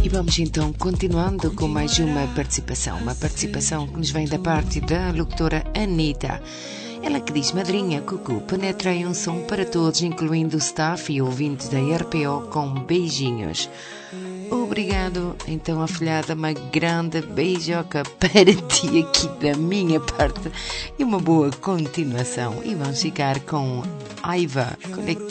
E vamos então continuando com mais uma participação que nos vem da parte da locutora Anitta. Ela que diz: madrinha, cucu, penetrei um som para todos, incluindo o staff e ouvintes da RPO, com beijinhos. Obrigado, então, afilhada, uma grande beijoca para ti aqui da minha parte e uma boa continuação. E vamos ficar com Aiva Collective.